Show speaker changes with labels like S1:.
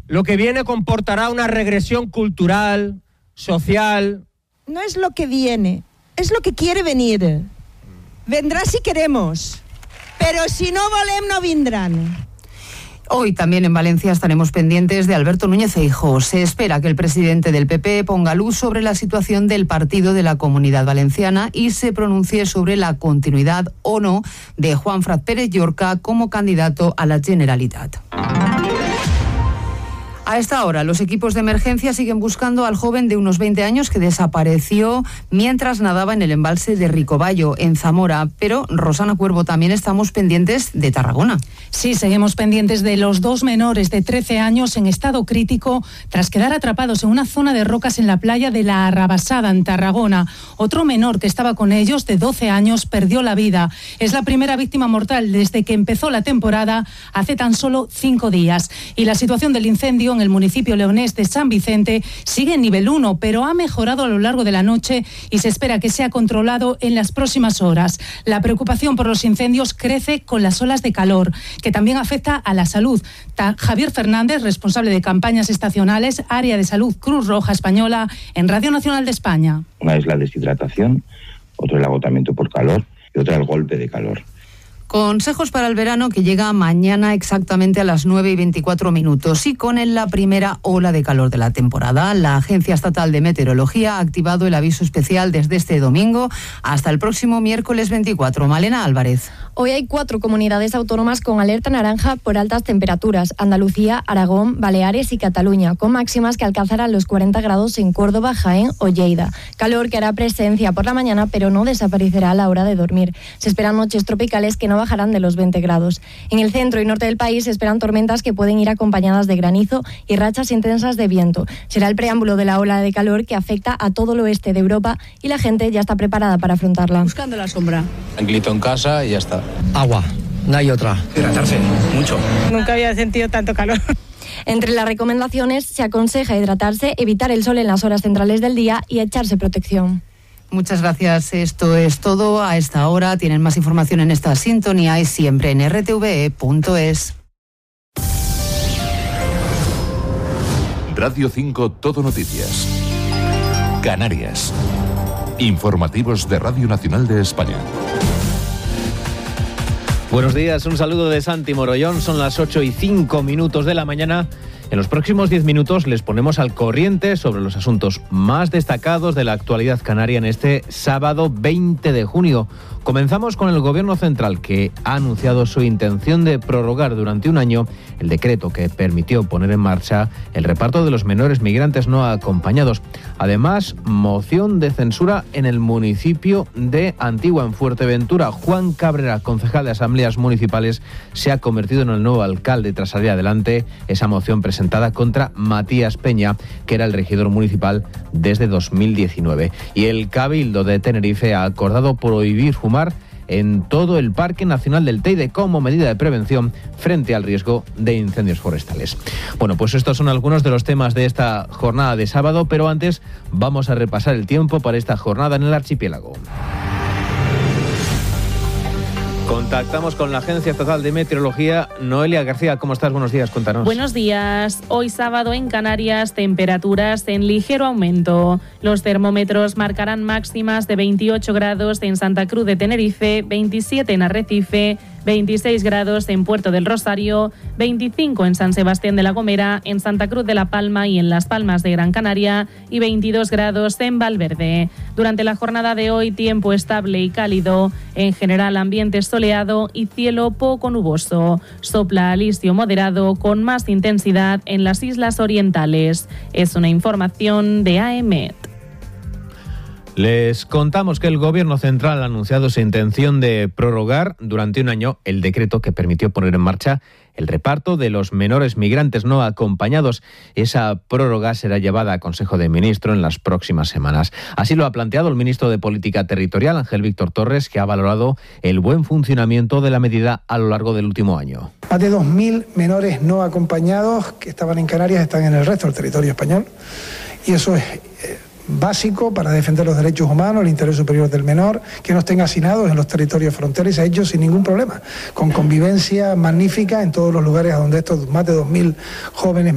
S1: Lo que viene comportará una regresión cultural, social.
S2: No es lo que viene, es lo que quiere venir. Vendrá si queremos, pero si no volem no vindran.
S3: Hoy también en Valencia estaremos pendientes de Alberto Núñez Feijóo. Se espera que el presidente del PP ponga luz sobre la situación del partido de la Comunidad Valenciana y se pronuncie sobre la continuidad o no de Juanfran Pérez Llorca como candidato a la Generalitat. A esta hora, los equipos de emergencia siguen buscando al joven de unos 20 años que desapareció mientras nadaba en el embalse de Ricobayo, en Zamora. Pero, Rosana Cuervo, también estamos pendientes de Tarragona.
S4: Sí, seguimos pendientes de los 2 menores de 13 años en estado crítico tras quedar atrapados en una zona de rocas en la playa de la Arrabasada, en Tarragona. Otro menor que estaba con ellos, de 12 años, perdió la vida. Es la primera víctima mortal desde que empezó la temporada hace tan solo 5 días. Y la situación del incendio en el municipio leonés de San Vicente sigue en nivel 1, pero ha mejorado a lo largo de la noche y se espera que sea controlado en las próximas horas. La preocupación por los incendios crece con las olas de calor, que también afecta a la salud. Javier Fernández, responsable de campañas estacionales, área de salud Cruz Roja Española, en Radio Nacional de España.
S5: Una es la deshidratación, otro el agotamiento por calor y otra el golpe de calor.
S3: Consejos para el verano que llega mañana exactamente a las 9:24 y con la primera ola de calor de la temporada. La Agencia Estatal de Meteorología ha activado el aviso especial desde este domingo hasta el próximo miércoles 24. Malena Álvarez.
S6: Hoy hay 4 comunidades autónomas con alerta naranja por altas temperaturas: Andalucía, Aragón, Baleares y Cataluña, con máximas que alcanzarán los 40 grados en Córdoba, Jaén o Lleida. Calor que hará presencia por la mañana, pero no desaparecerá a la hora de dormir. Se esperan noches tropicales que no bajarán de los 20 grados. En el centro y norte del país se esperan tormentas que pueden ir acompañadas de granizo y rachas intensas de viento. Será el preámbulo de la ola de calor que afecta a todo el oeste de Europa y la gente ya está preparada para afrontarla.
S7: Buscando la sombra.
S8: Tranquilito en casa y ya está.
S1: Agua, no hay otra.
S8: Hidratarse, mucho.
S7: Nunca había sentido tanto calor.
S6: Entre las recomendaciones se aconseja hidratarse, evitar el sol en las horas centrales del día y echarse protección.
S3: Muchas gracias. Esto es todo a esta hora. Tienen más información en esta sintonía y siempre en rtve.es.
S9: Radio 5 Todo Noticias. Canarias. Informativos de Radio Nacional de España.
S10: Buenos días, un saludo de Santi Morollón. Son las 8:05 de la mañana. En los próximos 10 minutos les ponemos al corriente sobre los asuntos más destacados de la actualidad canaria en este sábado 20 de junio. Comenzamos con el Gobierno Central, que ha anunciado su intención de prorrogar durante un año el decreto que permitió poner en marcha el reparto de los menores migrantes no acompañados. Además, moción de censura en el municipio de Antigua, en Fuerteventura. Juan Cabrera, concejal de Asambleas Municipales, se ha convertido en el nuevo alcalde tras salir adelante esa moción presentada contra Matías Peña, que era el regidor municipal desde 2019. Y el Cabildo de Tenerife ha acordado prohibir fumar en todo el Parque Nacional del Teide como medida de prevención frente al riesgo de incendios forestales. Bueno, pues estos son algunos de los temas de esta jornada de sábado, pero antes vamos a repasar el tiempo para esta jornada en el archipiélago. Contactamos con la Agencia Estatal de Meteorología. Noelia García, ¿cómo estás? Buenos días, cuéntanos.
S11: Buenos días. Hoy sábado en Canarias, temperaturas en ligero aumento. Los termómetros marcarán máximas de 28 grados en Santa Cruz de Tenerife, 27 en Arrecife, 26 grados en Puerto del Rosario, 25 en San Sebastián de la Gomera, en Santa Cruz de la Palma y en Las Palmas de Gran Canaria y 22 grados en Valverde. Durante la jornada de hoy, tiempo estable y cálido, en general ambiente soleado y cielo poco nuboso. Sopla alistio moderado con más intensidad en las islas orientales. Es una información de AEMET.
S10: Les contamos que el Gobierno Central ha anunciado su intención de prorrogar durante un año el decreto que permitió poner en marcha el reparto de los menores migrantes no acompañados. Esa prórroga será llevada a Consejo de Ministros en las próximas semanas. Así lo ha planteado el ministro de Política Territorial, Ángel Víctor Torres, que ha valorado el buen funcionamiento de la medida a lo largo del último año.
S12: Más de 2.000 menores no acompañados que estaban en Canarias están en el resto del territorio español. Y eso es básico para defender los derechos humanos, el interés superior del menor, que no estén hacinados en los territorios fronterizos, ellos sin ningún problema, con convivencia magnífica en todos los lugares a donde estos más de 2.000 jóvenes